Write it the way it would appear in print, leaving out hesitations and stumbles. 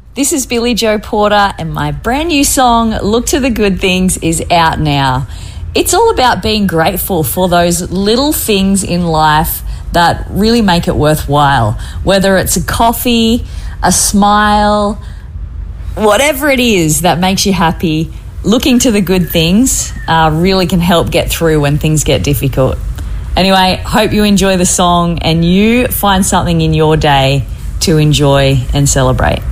This is Billy Joe Porter, and my brand new song, Look to the Good Things, is out now. It's all about being grateful for those little things in life that really make it worthwhile, whether it's a coffee, a smile, whatever it is that makes you happy. Looking to the good things really can help get through when things get difficult. Anyway, hope you enjoy the song and you find something in your day to enjoy and celebrate.